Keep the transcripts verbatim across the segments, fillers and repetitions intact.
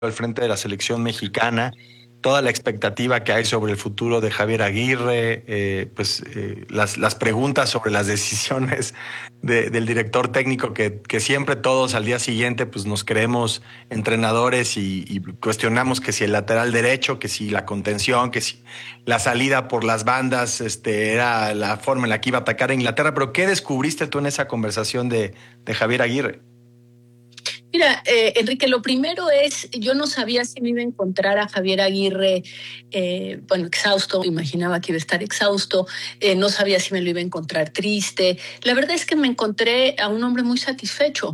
al frente de la selección mexicana, toda la expectativa que hay sobre el futuro de Javier Aguirre, eh, pues eh, las, las preguntas sobre las decisiones de, del director técnico que, que siempre todos al día siguiente pues nos creemos entrenadores y, y cuestionamos que si el lateral derecho, que si la contención, que si la salida por las bandas este, era la forma en la que iba a atacar a Inglaterra. Pero ¿qué descubriste tú en esa conversación de, de Javier Aguirre? Mira, eh, Enrique, lo primero es, yo no sabía si me iba a encontrar a Javier Aguirre, eh, bueno, exhausto, imaginaba que iba a estar exhausto, eh, no sabía si me lo iba a encontrar triste. La verdad es que me encontré a un hombre muy satisfecho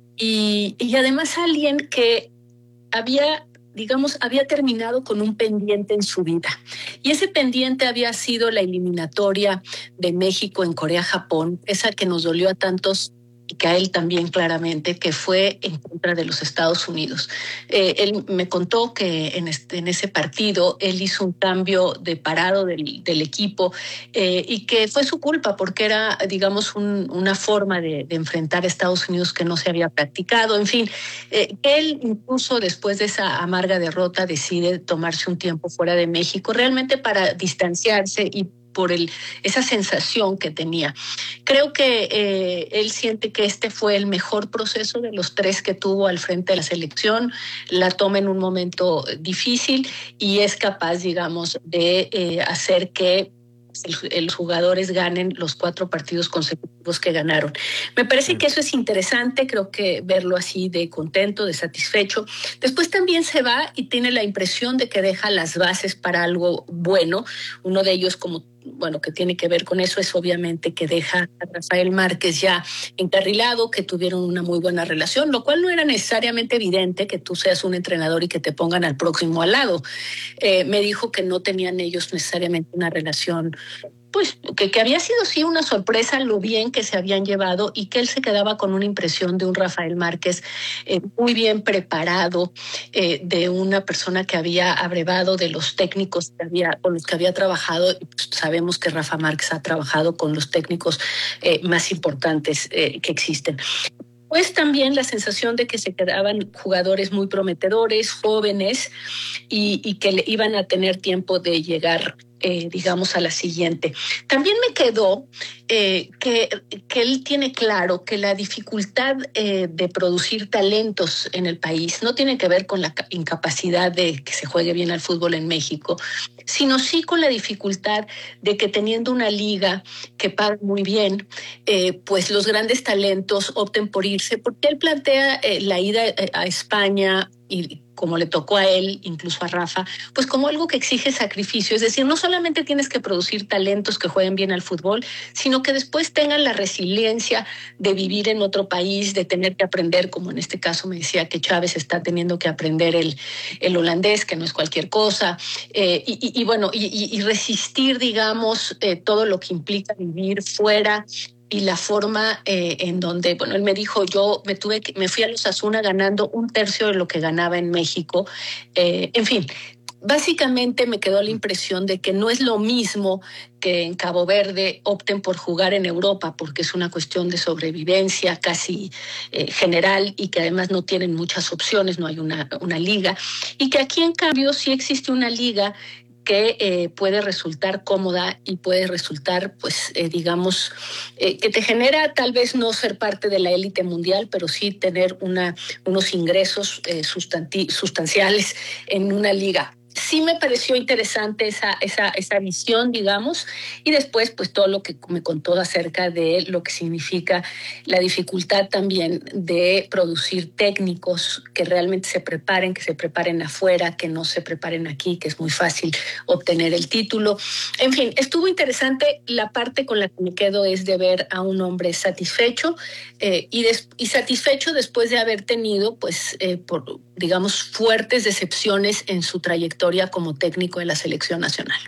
y, y además alguien que había digamos, había terminado con un pendiente en su vida. Y ese pendiente había sido la eliminatoria de México en Corea-Japón, esa que nos dolió a tantos y que a él también claramente, que fue en contra de los Estados Unidos. Eh, él me contó que en, este, en ese partido él hizo un cambio de parado del, del equipo eh, y que fue su culpa porque era, digamos, un, una forma de, de enfrentar a Estados Unidos que no se había practicado. En fin, eh, él incluso después de esa amarga derrota decide tomarse un tiempo fuera de México, realmente para distanciarse y por el, esa sensación que tenía. Creo que eh, él siente que este fue el mejor proceso de los tres que tuvo al frente de la selección, la toma en un momento difícil y es capaz, digamos, de eh, hacer que el, los jugadores ganen los cuatro partidos consecutivos que ganaron. Me parece sí. que eso es interesante, creo que verlo así de contento, de satisfecho. Después también se va y tiene la impresión de que deja las bases para algo bueno. Uno de ellos, como bueno, que tiene que ver con eso es obviamente que deja a Rafael Márquez ya encarrilado, que tuvieron una muy buena relación, lo cual no era necesariamente evidente que tú seas un entrenador y que te pongan al próximo al lado. Eh, me dijo que no tenían ellos necesariamente una relación, pues que, que había sido sí una sorpresa lo bien que se habían llevado y que él se quedaba con una impresión de un Rafael Márquez eh, muy bien preparado, eh, de una persona que había abrevado de los técnicos que había, con los que había trabajado. Y pues sabemos que Rafa Márquez ha trabajado con los técnicos eh, más importantes eh, que existen. Pues también la sensación de que se quedaban jugadores muy prometedores, jóvenes, y, y que le iban a tener tiempo de llegar, eh, digamos, a la siguiente. También me quedó eh, que, que él tiene claro que la dificultad eh, de producir talentos en el país no tiene que ver con la incapacidad de que se juegue bien al fútbol en México, sino sí con la dificultad de que teniendo una liga que paga muy bien, eh, pues los grandes talentos opten por irse, porque él plantea eh, la ida a España y como le tocó a él, incluso a Rafa, pues como algo que exige sacrificio. Es decir, no solamente tienes que producir talentos que jueguen bien al fútbol, sino que después tengan la resiliencia de vivir en otro país, de tener que aprender, como en este caso me decía que Chávez está teniendo que aprender el, el holandés, que no es cualquier cosa, eh, y, y, y bueno, y, y resistir, digamos, eh, todo lo que implica vivir fuera, y la forma eh, en donde, bueno, él me dijo, yo me tuve que, me fui a los Osasuna ganando un tercio de lo que ganaba en México. Eh, en fin, básicamente me quedó la impresión de que no es lo mismo que en Cabo Verde opten por jugar en Europa, porque es una cuestión de sobrevivencia casi eh, general y que además no tienen muchas opciones, no hay una, una liga, y que aquí en cambio sí existe una liga que eh, puede resultar cómoda y puede resultar, pues, eh, digamos, eh, que te genera tal vez no ser parte de la élite mundial, pero sí tener una, unos ingresos eh, sustanti- sustanciales en una liga. Sí me pareció interesante esa, esa, esa visión, digamos, y después pues todo lo que me contó acerca de lo que significa la dificultad también de producir técnicos que realmente se preparen, que se preparen afuera, que no se preparen aquí, que es muy fácil obtener el título. En fin, estuvo interesante. La parte con la que me quedo es de ver a un hombre satisfecho eh, y, des- y satisfecho después de haber tenido, pues, eh, por, digamos, fuertes decepciones en su trayectoria como técnico de la selección nacional.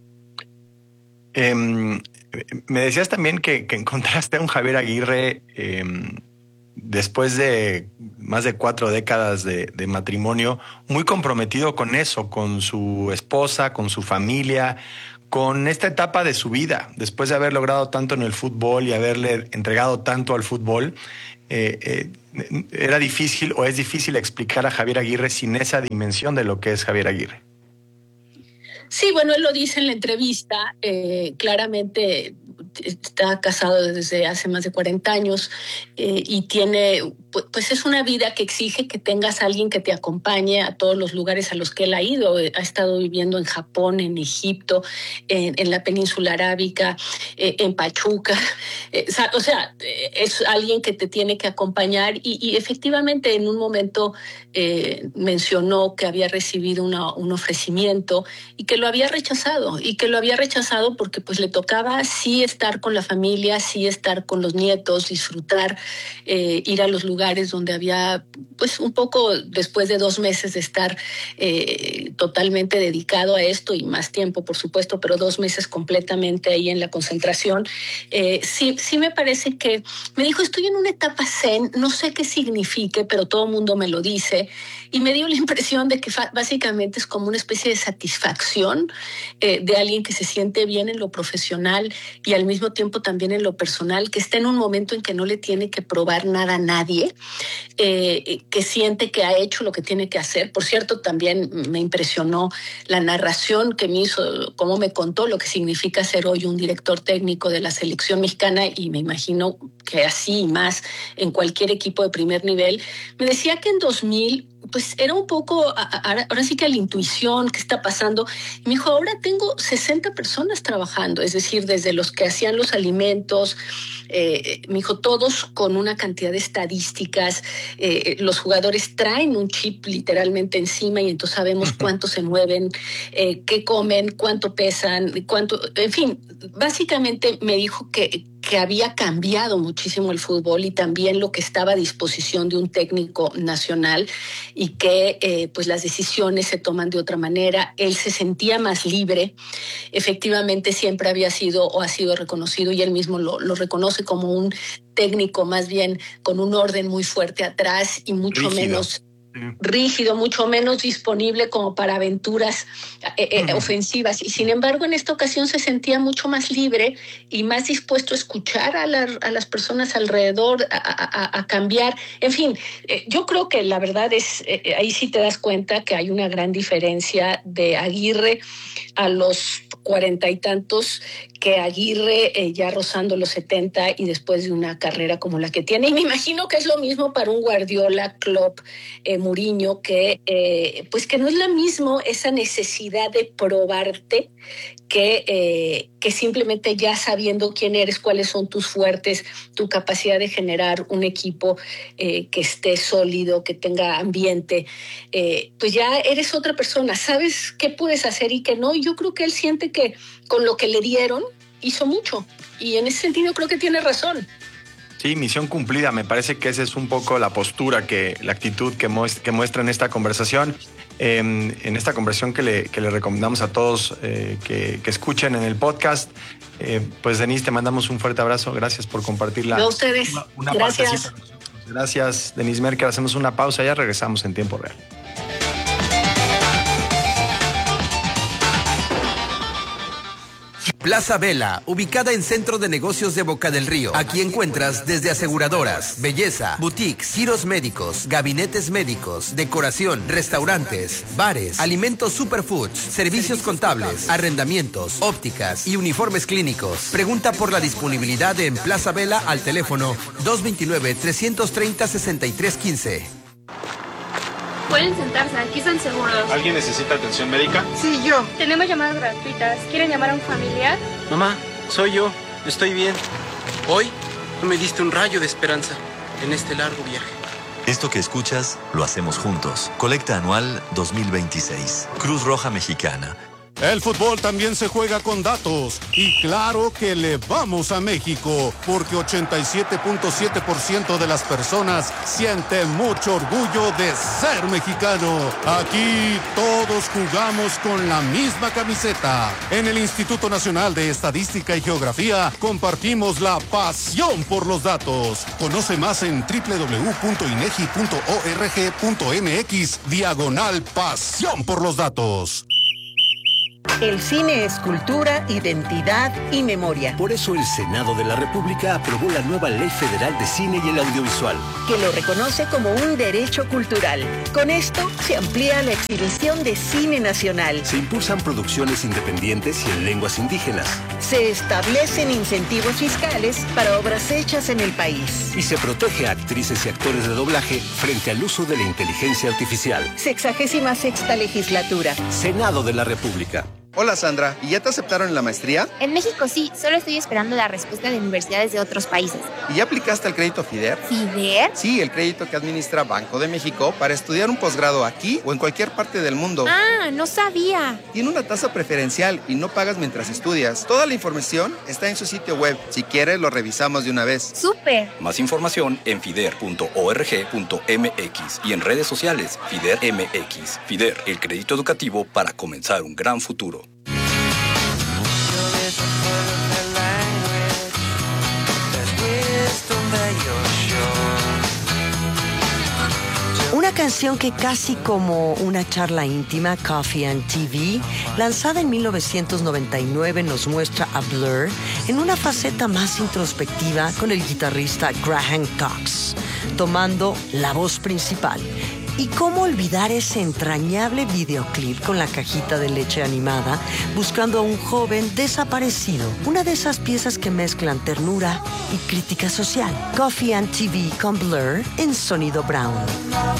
Eh, me decías también que, que encontraste a un Javier Aguirre eh, después de más de cuatro décadas de, de matrimonio, muy comprometido con eso, con su esposa, con su familia, con esta etapa de su vida, después de haber logrado tanto en el fútbol y haberle entregado tanto al fútbol. eh, eh, era difícil o es difícil explicar a Javier Aguirre sin esa dimensión de lo que es Javier Aguirre. Sí, bueno, él lo dice en la entrevista, eh, claramente está casado desde hace más de cuarenta años eh, y tiene, pues es una vida que exige que tengas a alguien que te acompañe a todos los lugares a los que él ha ido. Ha estado viviendo en Japón, en Egipto, en, en la península arábica, eh, en Pachuca. Eh, o sea, es alguien que te tiene que acompañar y, y efectivamente en un momento eh, mencionó que había recibido una, un ofrecimiento y que lo había rechazado y que lo había rechazado porque pues le tocaba sí estar con la familia, sí estar con los nietos, disfrutar, eh, ir a los lugares donde había, pues un poco después de dos meses de estar eh, totalmente dedicado a esto y más tiempo, por supuesto, pero dos meses completamente ahí en la concentración. Eh, sí, sí me parece que, me dijo, estoy en una etapa zen, no sé qué signifique, pero todo el mundo me lo dice, y me dio la impresión de que fa- básicamente es como una especie de satisfacción eh, de alguien que se siente bien en lo profesional y al mismo tiempo también en lo personal, que está en un momento en que no le tiene que probar nada a nadie, eh, que siente que ha hecho lo que tiene que hacer. Por cierto, también me impresionó la narración que me hizo, cómo me contó lo que significa ser hoy un director técnico de la selección mexicana, y me imagino que así y más en cualquier equipo de primer nivel. Me decía que en dos mil pues era un poco, ahora, ahora sí que a la intuición, qué está pasando. Y me dijo, ahora tengo sesenta personas trabajando, es decir, desde los que hacían los alimentos, eh, me dijo, todos con una cantidad de estadísticas, eh, los jugadores traen un chip literalmente encima y entonces sabemos cuánto se mueven, eh, qué comen, cuánto pesan, cuánto, en fin, básicamente me dijo que que había cambiado muchísimo el fútbol y también lo que estaba a disposición de un técnico nacional y que eh, pues las decisiones se toman de otra manera. Él se sentía más libre. Efectivamente siempre había sido o ha sido reconocido y él mismo lo, lo reconoce como un técnico más bien con un orden muy fuerte atrás y mucho Rígido. menos rígido, mucho menos disponible como para aventuras eh, eh, uh-huh. ofensivas, y sin embargo en esta ocasión se sentía mucho más libre y más dispuesto a escuchar a, la, a las personas alrededor, a, a, a cambiar, en fin, eh, yo creo que la verdad es, eh, ahí sí te das cuenta que hay una gran diferencia de Aguirre a los cuarenta y tantos que Aguirre eh, ya rozando los setenta y después de una carrera como la que tiene, y me imagino que es lo mismo para un Guardiola, Klopp, eh, Mourinho, que eh, pues que no es lo mismo esa necesidad de probarte que, eh, que simplemente ya sabiendo quién eres, cuáles son tus fuertes, tu capacidad de generar un equipo eh, que esté sólido, que tenga ambiente, eh, pues ya eres otra persona, sabes qué puedes hacer y qué no, y yo creo que él siente que con lo que le dieron hizo mucho, y en ese sentido creo que tiene razón. Sí, misión cumplida. Me parece que esa es un poco la postura, que la actitud que muestra, que muestra en esta conversación. Eh, en esta conversación que le, que le recomendamos a todos eh, que, que escuchen en el podcast. Eh, pues, Denise, te mandamos un fuerte abrazo. Gracias por compartirla. A ustedes. Una, una Gracias. Gracias, Denise Merker. Hacemos una pausa, ya regresamos en tiempo real. Plaza Vela, ubicada en Centro de Negocios de Boca del Río. Aquí encuentras desde aseguradoras, belleza, boutiques, giros médicos, gabinetes médicos, decoración, restaurantes, bares, alimentos superfoods, servicios contables, arrendamientos, ópticas y uniformes clínicos. Pregunta por la disponibilidad en Plaza Vela al teléfono dos dos nueve, tres tres cero, seis tres uno cinco. Pueden sentarse, aquí están seguros. ¿Alguien necesita atención médica? Sí, yo. Tenemos llamadas gratuitas. ¿Quieren llamar a un familiar? Mamá, soy yo. Estoy bien. Hoy me diste un rayo de esperanza en este largo viaje. Esto que escuchas lo hacemos juntos. Colecta anual dos mil veintiséis. Cruz Roja Mexicana. El fútbol también se juega con datos, y claro que le vamos a México, porque ochenta y siete punto siete por ciento de las personas siente mucho orgullo de ser mexicano. Aquí todos jugamos con la misma camiseta. En el Instituto Nacional de Estadística y Geografía compartimos la pasión por los datos. Conoce más en doble u doble u doble u punto inegi punto org punto mx diagonal pasión por los datos. El cine es cultura, identidad y memoria. Por eso el Senado de la República aprobó la nueva Ley Federal de Cine y el Audiovisual, que lo reconoce como un derecho cultural. Con esto se amplía la exhibición de cine nacional. Se impulsan producciones independientes y en lenguas indígenas. Se establecen incentivos fiscales para obras hechas en el país. Y se protege a actrices y actores de doblaje frente al uso de la inteligencia artificial. Sexagésima sexta legislatura. Senado de la República. Hola Sandra, ¿y ya te aceptaron en la maestría? En México sí, solo estoy esperando la respuesta de universidades de otros países. ¿Y ya aplicaste al crédito FIDER? ¿FIDER? Sí, el crédito que administra Banco de México para estudiar un posgrado aquí o en cualquier parte del mundo. Ah, no sabía. Tiene una tasa preferencial y no pagas mientras estudias. Toda la información está en su sitio web. Si quieres, lo revisamos de una vez. ¡Súper! Más información en fider punto org punto m x y en redes sociales FIDER M X. FIDER, el crédito educativo para comenzar un gran futuro. Una canción que casi como una charla íntima, Coffee and T V, lanzada en mil novecientos noventa y nueve, nos muestra a Blur en una faceta más introspectiva con el guitarrista Graham Cox, tomando la voz principal. ¿Y cómo olvidar ese entrañable videoclip con la cajita de leche animada buscando a un joven desaparecido? Una de esas piezas que mezclan ternura y crítica social. Coffee and T V con Blur en Sonido Brown.